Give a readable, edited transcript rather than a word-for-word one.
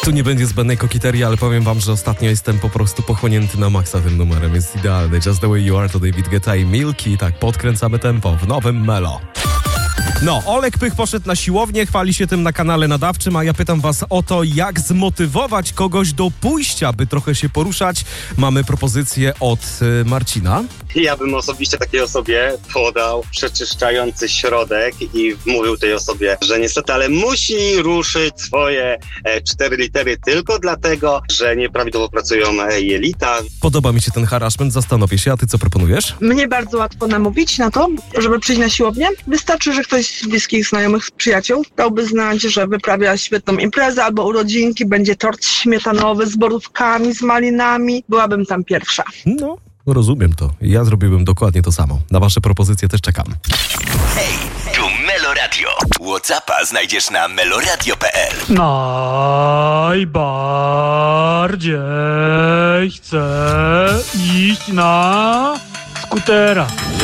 Tu nie będzie zbędnej kokiterii, ale powiem wam, że ostatnio jestem po prostu pochłonięty na maksa tym numerem. Jest idealny. Just the way you are to David Guetta i Milky. Tak, podkręcamy tempo w nowym Melo. No, Olek Pych poszedł na siłownię, chwali się tym na kanale nadawczym, a ja pytam was o to, jak zmotywować kogoś do pójścia, by trochę się poruszać. Mamy propozycję od Marcina. Ja bym osobiście takiej osobie podał przeczyszczający środek i mówił tej osobie, że niestety, ale musi ruszyć swoje 4 litery tylko dlatego, że nieprawidłowo pracują jelita. Podoba mi się ten harassment, zastanowię się, a ty co proponujesz? Mnie bardzo łatwo namówić na to, żeby przyjść na siłownię. Wystarczy, że ktoś z bliskich znajomych, przyjaciół dałby znać, że wyprawia świetną imprezę albo urodzinki, będzie tort śmietanowy z borówkami, z malinami. Byłabym tam pierwsza. No, rozumiem to. Ja zrobiłbym dokładnie to samo. Na wasze propozycje też czekam. Hej, tu Melo Radio. WhatsAppa znajdziesz na meloradio.pl. Najbardziej chcę iść na skutera.